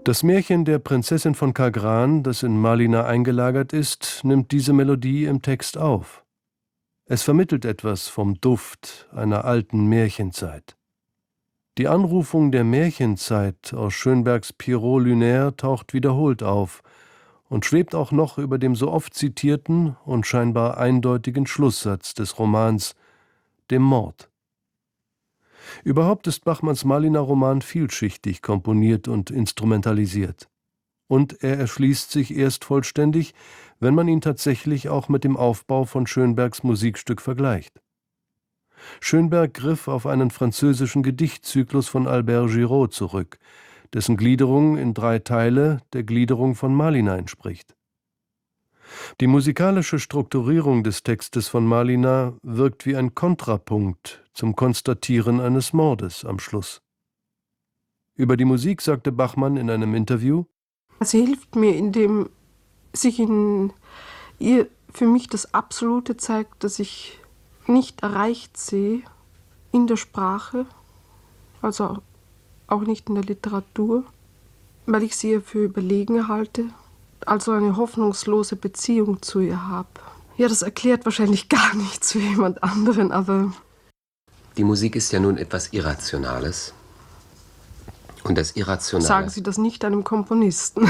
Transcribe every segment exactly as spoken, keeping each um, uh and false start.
Das Märchen der Prinzessin von Kagran, das in Malina eingelagert ist, nimmt diese Melodie im Text auf. Es vermittelt etwas vom Duft einer alten Märchenzeit. Die Anrufung der Märchenzeit aus Schönbergs Pierrot Lunaire taucht wiederholt auf und schwebt auch noch über dem so oft zitierten und scheinbar eindeutigen Schlusssatz des Romans, dem Mord. Überhaupt ist Bachmanns Malina-Roman vielschichtig komponiert und instrumentalisiert. Und er erschließt sich erst vollständig, wenn man ihn tatsächlich auch mit dem Aufbau von Schönbergs Musikstück vergleicht. Schönberg griff auf einen französischen Gedichtzyklus von Albert Giraud zurück, dessen Gliederung in drei Teile der Gliederung von Malina entspricht. Die musikalische Strukturierung des Textes von Malina wirkt wie ein Kontrapunkt zum Konstatieren eines Mordes am Schluss. Über die Musik sagte Bachmann in einem Interview: Sie hilft mir, indem sich in ihr für mich das Absolute zeigt, das ich nicht erreicht sehe in der Sprache, also auch nicht in der Literatur, weil ich sie für überlegen halte, also eine hoffnungslose Beziehung zu ihr habe. Ja, das erklärt wahrscheinlich gar nichts für jemand anderen, aber... Die Musik ist ja nun etwas Irrationales. Und das Irrationale... Sagen Sie das nicht einem Komponisten.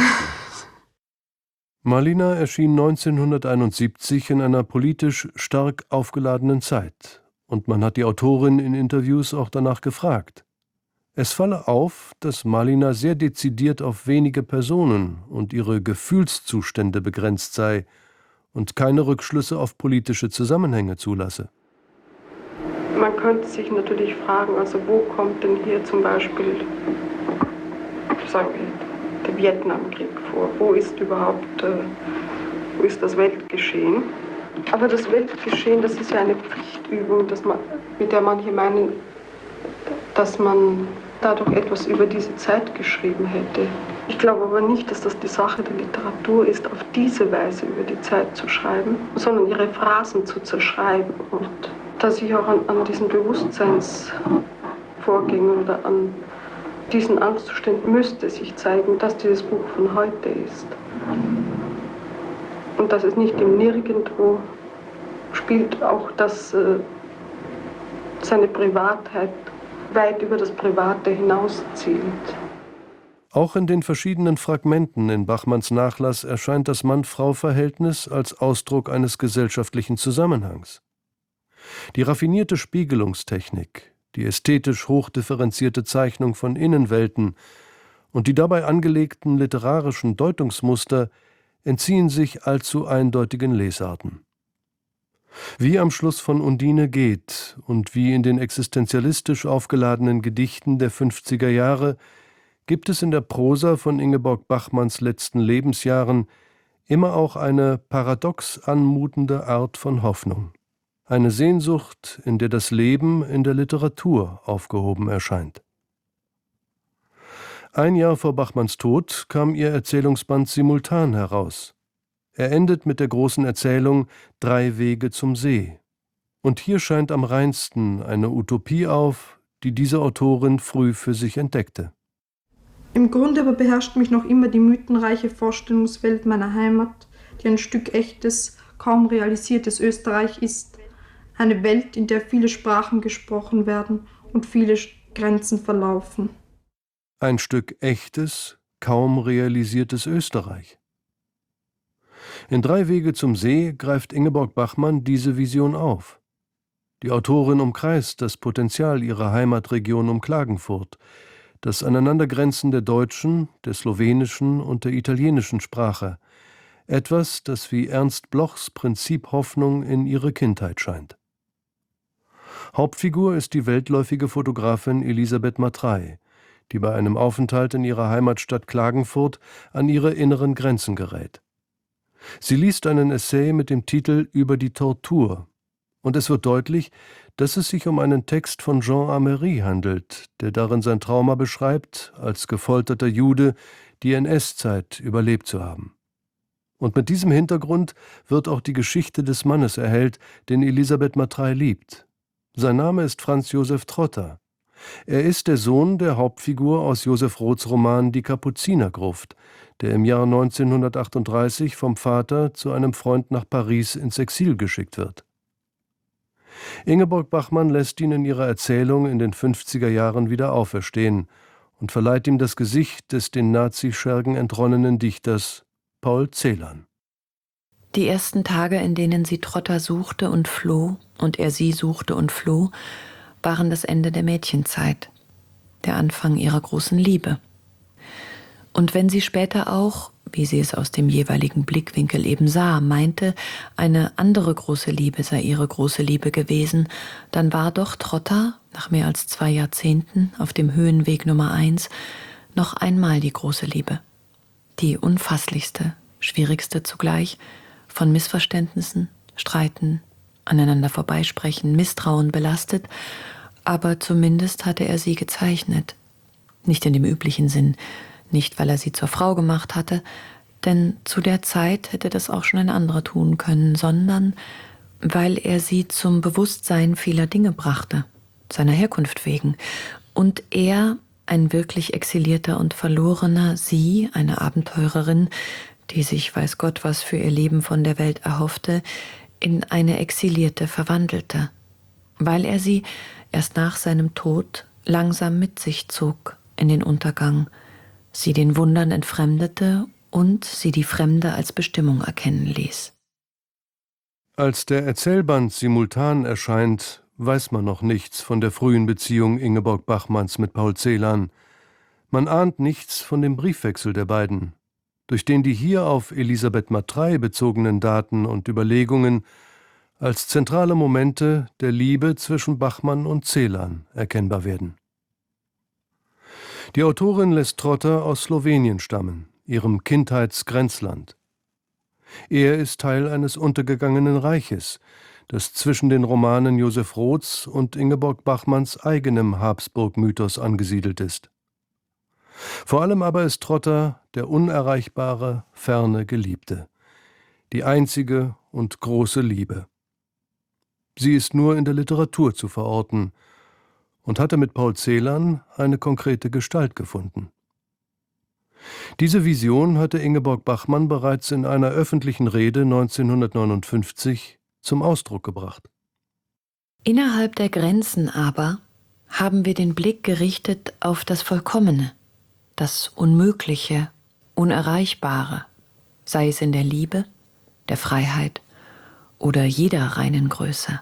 Malina erschien neunzehnhunderteinundsiebzig in einer politisch stark aufgeladenen Zeit, und man hat die Autorin in Interviews auch danach gefragt. Es falle auf, dass Malina sehr dezidiert auf wenige Personen und ihre Gefühlszustände begrenzt sei und keine Rückschlüsse auf politische Zusammenhänge zulasse. Man könnte sich natürlich fragen, also wo kommt denn hier zum Beispiel, sagen wir, der Vietnamkrieg vor? Wo ist überhaupt, äh, wo ist das Weltgeschehen? Aber das Weltgeschehen, das ist ja eine Pflichtübung, dass man, mit der manche meinen, dass man dadurch etwas über diese Zeit geschrieben hätte. Ich glaube aber nicht, dass das die Sache der Literatur ist, auf diese Weise über die Zeit zu schreiben, sondern ihre Phrasen zu zerschreiben. Und dass ich auch an, an diesen Bewusstseinsvorgängen oder an diesen Angstzuständen müsste sich zeigen, dass dieses Buch von heute ist. Und dass es nicht im Nirgendwo spielt, auch dass äh, seine Privatheit weit über das Private hinauszielt. Auch in den verschiedenen Fragmenten in Bachmanns Nachlass erscheint das Mann-Frau-Verhältnis als Ausdruck eines gesellschaftlichen Zusammenhangs. Die raffinierte Spiegelungstechnik, die ästhetisch hochdifferenzierte Zeichnung von Innenwelten und die dabei angelegten literarischen Deutungsmuster entziehen sich allzu eindeutigen Lesarten. Wie am Schluss von Undine geht und wie in den existenzialistisch aufgeladenen Gedichten der fünfziger Jahre gibt es in der Prosa von Ingeborg Bachmanns letzten Lebensjahren immer auch eine paradox anmutende Art von Hoffnung. Eine Sehnsucht, in der das Leben in der Literatur aufgehoben erscheint. Ein Jahr vor Bachmanns Tod kam ihr Erzählungsband Simultan heraus. Er endet mit der großen Erzählung »Drei Wege zum See«. Und hier scheint am reinsten eine Utopie auf, die diese Autorin früh für sich entdeckte. Im Grunde aber beherrscht mich noch immer die mythenreiche Vorstellungswelt meiner Heimat, die ein Stück echtes, kaum realisiertes Österreich ist. Eine Welt, in der viele Sprachen gesprochen werden und viele Grenzen verlaufen. Ein Stück echtes, kaum realisiertes Österreich. In »Drei Wege zum See« greift Ingeborg Bachmann diese Vision auf. Die Autorin umkreist das Potenzial ihrer Heimatregion um Klagenfurt, das Aneinandergrenzen der deutschen, der slowenischen und der italienischen Sprache, etwas, das wie Ernst Blochs Prinzip Hoffnung in ihre Kindheit scheint. Hauptfigur ist die weltläufige Fotografin Elisabeth Matrey, die bei einem Aufenthalt in ihrer Heimatstadt Klagenfurt an ihre inneren Grenzen gerät. Sie liest einen Essay mit dem Titel »Über die Tortur«, und es wird deutlich, dass es sich um einen Text von Jean Amery handelt, der darin sein Trauma beschreibt, als gefolterter Jude die N S-Zeit überlebt zu haben. Und mit diesem Hintergrund wird auch die Geschichte des Mannes erhellt, den Elisabeth Matrey liebt. Sein Name ist Franz Josef Trotter. Er ist der Sohn der Hauptfigur aus Joseph Roths Roman Die Kapuzinergruft, der im Jahr neunzehnhundertachtunddreißig vom Vater zu einem Freund nach Paris ins Exil geschickt wird. Ingeborg Bachmann lässt ihn in ihrer Erzählung in den fünfziger Jahren wieder auferstehen und verleiht ihm das Gesicht des den Nazischergen entronnenen Dichters Paul Celan. Die ersten Tage, in denen sie Trotter suchte und floh und er sie suchte und floh, waren das Ende der Mädchenzeit, der Anfang ihrer großen Liebe. Und wenn sie später auch, wie sie es aus dem jeweiligen Blickwinkel eben sah, meinte, eine andere große Liebe sei ihre große Liebe gewesen, dann war doch Trotter, nach mehr als zwei Jahrzehnten auf dem Höhenweg Nummer eins, noch einmal die große Liebe. Die unfasslichste, schwierigste zugleich, von Missverständnissen, Streiten, aneinander vorbeisprechen, Misstrauen belastet, aber zumindest hatte er sie gezeichnet. Nicht in dem üblichen Sinn, nicht weil er sie zur Frau gemacht hatte, denn zu der Zeit hätte das auch schon ein anderer tun können, sondern weil er sie zum Bewusstsein vieler Dinge brachte, seiner Herkunft wegen, und er, ein wirklich exilierter und verlorener, sie, eine Abenteurerin, die sich weiß Gott was für ihr Leben von der Welt erhoffte, in eine Exilierte verwandelte, weil er sie erst nach seinem Tod langsam mit sich zog in den Untergang, sie den Wundern entfremdete und sie die Fremde als Bestimmung erkennen ließ. Als der Erzählband simultan erscheint, weiß man noch nichts von der frühen Beziehung Ingeborg Bachmanns mit Paul Celan. Man ahnt nichts von dem Briefwechsel der beiden, durch den die hier auf Elisabeth Matrey bezogenen Daten und Überlegungen als zentrale Momente der Liebe zwischen Bachmann und Celan erkennbar werden. Die Autorin lässt Trotter aus Slowenien stammen, ihrem Kindheitsgrenzland. Er ist Teil eines untergegangenen Reiches, das zwischen den Romanen Joseph Roths und Ingeborg Bachmanns eigenem Habsburg-Mythos angesiedelt ist. Vor allem aber ist Trotter der unerreichbare, ferne Geliebte, die einzige und große Liebe. Sie ist nur in der Literatur zu verorten und hatte mit Paul Celan eine konkrete Gestalt gefunden. Diese Vision hatte Ingeborg Bachmann bereits in einer öffentlichen Rede neunzehnhundertneunundfünfzig zum Ausdruck gebracht. Innerhalb der Grenzen aber haben wir den Blick gerichtet auf das Vollkommene, das Unmögliche, Unerreichbare, sei es in der Liebe, der Freiheit oder jeder reinen Größe.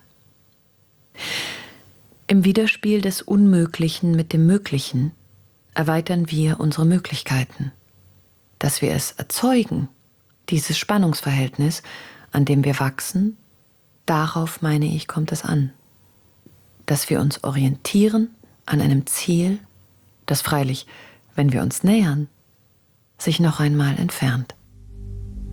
Im Widerspiel des Unmöglichen mit dem Möglichen erweitern wir unsere Möglichkeiten. Dass wir es erzeugen, dieses Spannungsverhältnis, an dem wir wachsen, darauf, meine ich, kommt es an. Dass wir uns orientieren an einem Ziel, das freilich, wenn wir uns nähern, sich noch einmal entfernt.